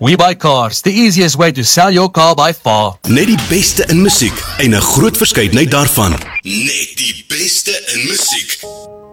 We Buy Cars, the easiest way to sell your car by far. Net die beste in musiek en 'n groot verskeidenheid daarvan. Net die beste in musiek.